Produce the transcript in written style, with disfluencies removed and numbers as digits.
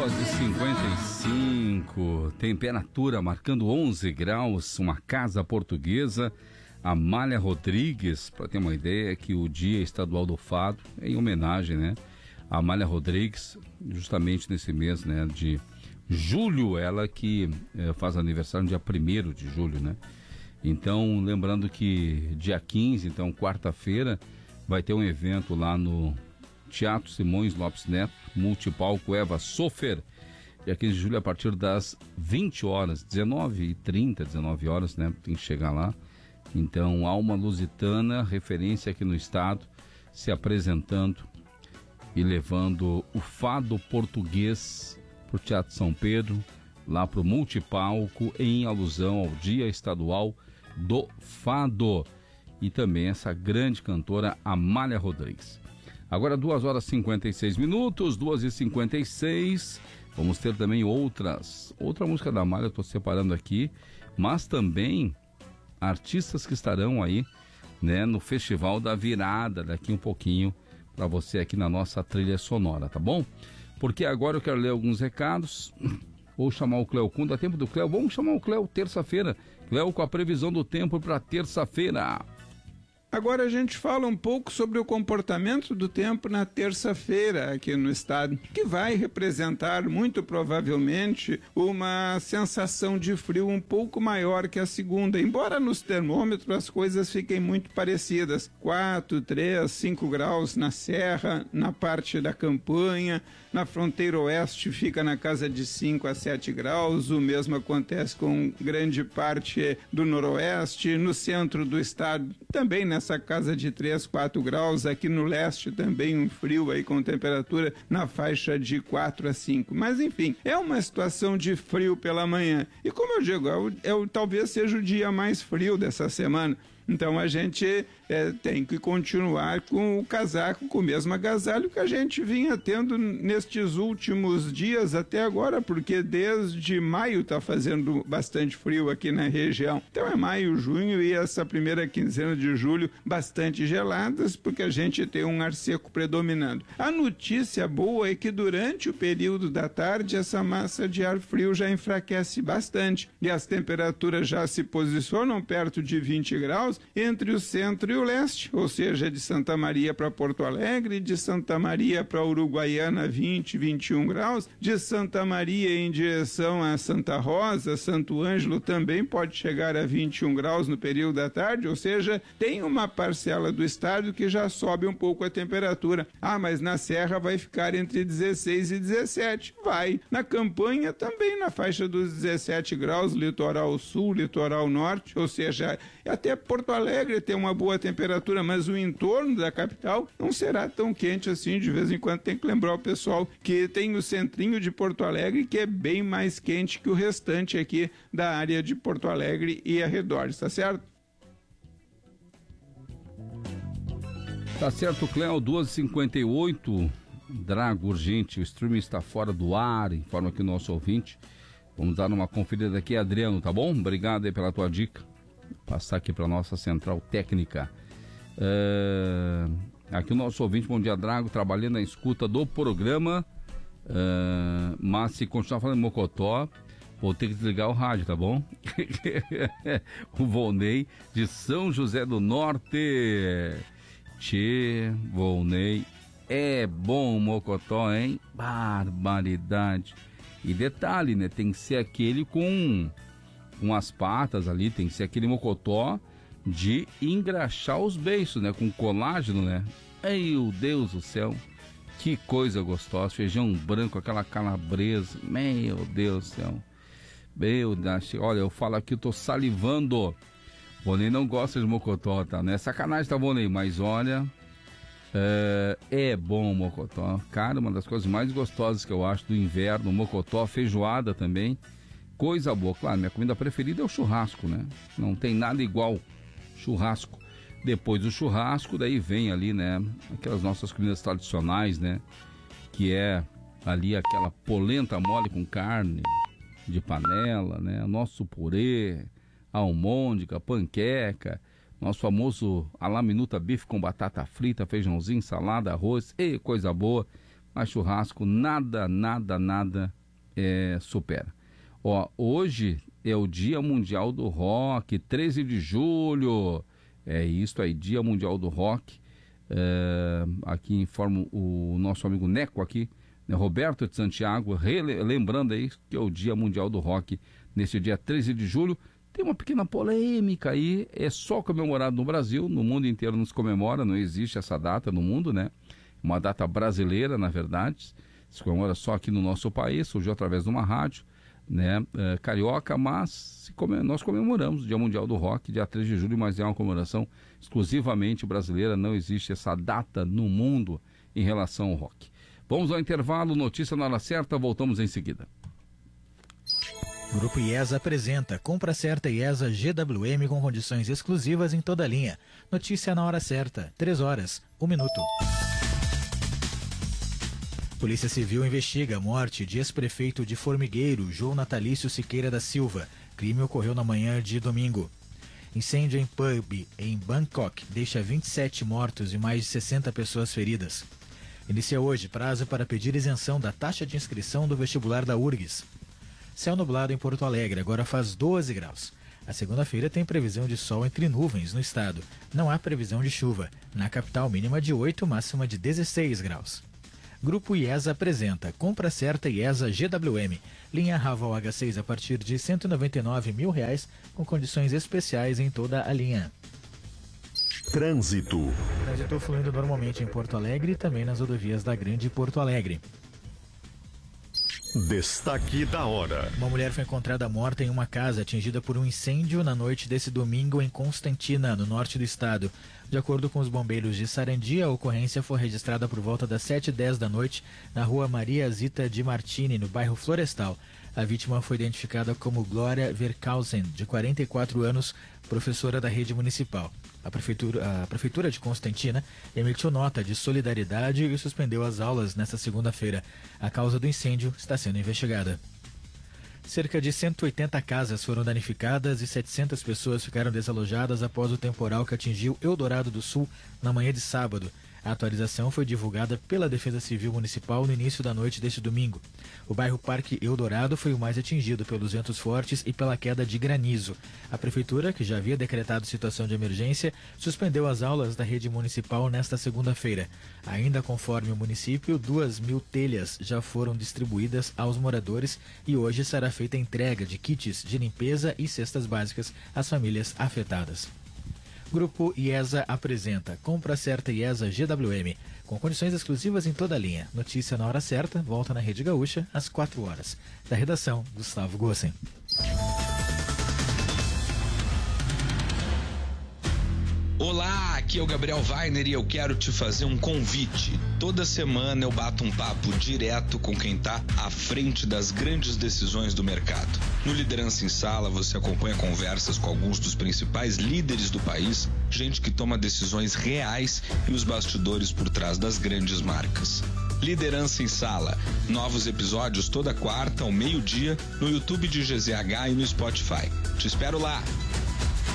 2h55, temperatura marcando 11 graus, uma casa portuguesa, Amália Rodrigues, para ter uma ideia, que o Dia Estadual do Fado é em homenagem, né? A Amália Rodrigues, justamente nesse mês, né, de julho, ela que faz aniversário no dia 1º de julho, né? Então, lembrando que dia 15, então quarta-feira, vai ter um evento lá no Teatro Simões Lopes Neto, multipalco Eva Sofer, dia 15 de julho, a partir das 20 horas, 19h30, 19 horas, né? Tem que chegar lá. Então, Alma Lusitana, referência aqui no estado, se apresentando e levando o fado português para o Teatro São Pedro, lá para o multipalco, em alusão ao Dia Estadual do Fado. E também essa grande cantora Amália Rodrigues. Agora 2h56, 2h56, vamos ter também outra música da Amália, eu estou separando aqui, mas também artistas que estarão aí, né, no Festival da Virada, daqui um pouquinho, para você aqui na nossa trilha sonora, tá bom? Porque agora eu quero ler alguns recados, ou chamar o Cleo Kuhn, dá tempo do Cleo? Vamos chamar o Cleo terça-feira, Cleo com a previsão do tempo para terça-feira. Agora a gente fala um pouco sobre o comportamento do tempo na terça-feira aqui no estado, que vai representar muito provavelmente uma sensação de frio um pouco maior que a segunda, embora nos termômetros as coisas fiquem muito parecidas, 4, 3, 5 graus na serra, na parte da campanha, na fronteira oeste fica na casa de 5 a 7 graus, o mesmo acontece com grande parte do noroeste, no centro do estado também nessa casa de 3, 4 graus, aqui no leste também um frio aí com temperatura na faixa de 4 a 5, mas enfim, é uma situação de frio pela manhã, e como eu digo, talvez seja o dia mais frio dessa semana. Então a gente tem que continuar com o casaco, com o mesmo agasalho que a gente vinha tendo nestes últimos dias até agora, porque desde maio está fazendo bastante frio aqui na região. Então é maio, junho e essa primeira quinzena de julho bastante geladas, porque a gente tem um ar seco predominando. A notícia boa é que durante o período da tarde essa massa de ar frio já enfraquece bastante e as temperaturas já se posicionam perto de 20 graus entre o centro e o leste, ou seja, de Santa Maria para Porto Alegre, de Santa Maria para Uruguaiana 20, 21 graus, de Santa Maria em direção a Santa Rosa, Santo Ângelo também pode chegar a 21 graus no período da tarde, ou seja, tem uma parcela do estado que já sobe um pouco a temperatura. Ah, mas na serra vai ficar entre 16 e 17, vai. Na campanha também na faixa dos 17 graus, litoral sul, litoral norte, ou seja, até Porto Alegre tem uma boa temperatura, mas o entorno da capital não será tão quente assim. De vez em quando tem que lembrar o pessoal que tem o centrinho de Porto Alegre, que é bem mais quente que o restante aqui da área de Porto Alegre e arredores, tá certo? Tá certo, Cléo, 2h58, Drago, urgente, o streaming está fora do ar, informa aqui o nosso ouvinte. Vamos dar uma conferida aqui, Adriano, tá bom? Obrigado aí pela tua dica. Passar aqui para nossa central técnica. Aqui o nosso ouvinte, bom dia, Drago, trabalhando na escuta do programa, mas se continuar falando em Mocotó, vou ter que desligar o rádio, tá bom? O Volney de São José do Norte. Tchê, Volney, é bom o Mocotó, hein? Barbaridade. E detalhe, né? Tem que ser aquele com as patas ali, tem que ser aquele mocotó de engraxar os beiços, né? Com colágeno, né? Meu Deus do céu, que coisa gostosa, feijão branco, aquela calabresa, meu Deus do céu. Meu Deus, olha, eu falo aqui, eu tô salivando. Vonei não gosta de mocotó, tá? Não é sacanagem, tá, Vonei? Mas olha, é bom o mocotó. Cara, uma das coisas mais gostosas que eu acho do inverno, mocotó, feijoada também. Coisa boa, claro, minha comida preferida é o churrasco, né? Não tem nada igual churrasco. Depois do churrasco, daí vem ali, né? Aquelas nossas comidas tradicionais, né? Que é ali aquela polenta mole com carne de panela, né? Nosso purê, almôndega, panqueca, nosso famoso à la minuta bife com batata frita, feijãozinho, salada, arroz, e coisa boa. mas churrasco nada supera. Ó, hoje é o Dia Mundial do Rock, 13 de julho, é isso aí, Dia Mundial do Rock. Aqui informa o nosso amigo Neco aqui, né, Roberto de Santiago, lembrando aí que é o Dia Mundial do Rock, nesse dia 13 de julho. Tem uma pequena polêmica aí, é só comemorado no Brasil, no mundo inteiro não se comemora, não existe essa data no mundo, né? Uma data brasileira, na verdade, se comemora só aqui no nosso país, surgiu através de uma rádio, né, carioca, mas nós comemoramos o Dia Mundial do Rock, dia 3 de julho, mas é uma comemoração exclusivamente brasileira, não existe essa data no mundo em relação ao rock. Vamos ao intervalo, notícia na hora certa, voltamos em seguida. Grupo IESA apresenta Compra Certa IESA GWM com condições exclusivas em toda a linha. Notícia na hora certa, 3 horas, 1 minuto. Polícia Civil investiga a morte de ex-prefeito de Formigueiro, João Natalício Siqueira da Silva. Crime ocorreu na manhã de domingo. Incêndio em pub em Bangkok deixa 27 mortos e mais de 60 pessoas feridas. Inicia hoje prazo para pedir isenção da taxa de inscrição do vestibular da URGS. Céu nublado em Porto Alegre, agora faz 12 graus. A segunda-feira tem previsão de sol entre nuvens no estado. Não há previsão de chuva. Na capital, mínima de 8, máxima de 16 graus. Grupo IESA apresenta Compra Certa IESA GWM. Linha Raval H6 a partir de R$ 199.000, com condições especiais em toda a linha. Trânsito. Trânsito fluindo normalmente em Porto Alegre e também nas rodovias da Grande Porto Alegre. Destaque da hora. Uma mulher foi encontrada morta em uma casa atingida por um incêndio na noite desse domingo em Constantina, no norte do estado. De acordo com os bombeiros de Sarandi, a ocorrência foi registrada por volta das 7h10 da noite na rua Maria Zita de Martini, no bairro Florestal. A vítima foi identificada como Glória Verkausen, de 44 anos, professora da rede municipal. A Prefeitura de Constantina emitiu nota de solidariedade e suspendeu as aulas nesta segunda-feira. A causa do incêndio está sendo investigada. Cerca de 180 casas foram danificadas e 700 pessoas ficaram desalojadas após o temporal que atingiu Eldorado do Sul na manhã de sábado. A atualização foi divulgada pela Defesa Civil Municipal no início da noite deste domingo. O bairro Parque Eldorado foi o mais atingido pelos ventos fortes e pela queda de granizo. A Prefeitura, que já havia decretado situação de emergência, suspendeu as aulas da rede municipal nesta segunda-feira. Ainda conforme o município, 2.000 telhas já foram distribuídas aos moradores e hoje será feita a entrega de kits de limpeza e cestas básicas às famílias afetadas. Grupo IESA apresenta Compra Certa IESA GWM, com condições exclusivas em toda a linha. Notícia na hora certa, volta na Rede Gaúcha, às 4 horas. Da redação, Gustavo Gossen. Olá, aqui é o Gabriel Weiner e eu quero te fazer um convite. Toda semana eu bato um papo direto com quem está à frente das grandes decisões do mercado. No Liderança em Sala, você acompanha conversas com alguns dos principais líderes do país, gente que toma decisões reais e os bastidores por trás das grandes marcas. Liderança em Sala. Novos episódios toda quarta ao meio-dia no YouTube de GZH e no Spotify. Te espero lá.